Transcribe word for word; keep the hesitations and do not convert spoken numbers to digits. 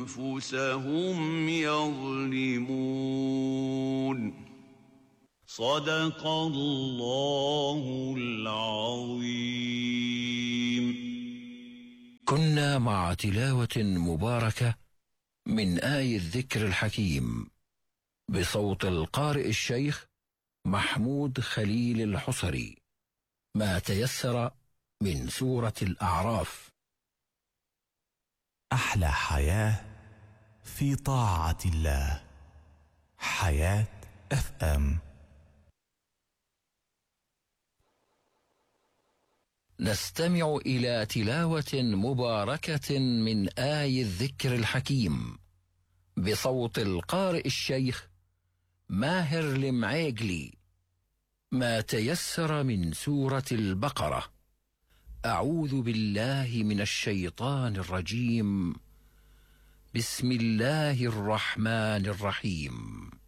أنفسهم يظلمون. صدق الله العظيم. كنا مع تلاوة مباركة من آي الذكر الحكيم بصوت القارئ الشيخ محمود خليل الحصري، ما تيسر من سورة الأعراف. أحلى حياة في طاعة الله. حياة اف ام. نستمع إلى تلاوة مباركة من آي الذكر الحكيم بصوت القارئ الشيخ ماهر المعيقلي، ما تيسر من سورة البقرة. أعوذ بالله من الشيطان الرجيم. بسم الله الرحمن الرحيم.